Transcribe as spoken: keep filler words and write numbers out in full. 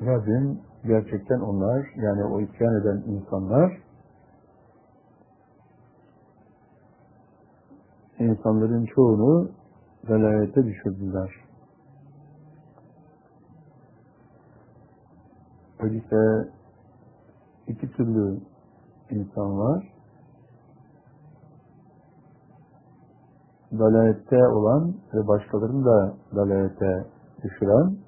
Rabbim gerçekten onlar, yani o isyan eden insanlar, insanların çoğunu velayete düşürdüler. Öyleyse iki türlü insan var. Dalalette olan ve başkalarını da dalalete düşüren,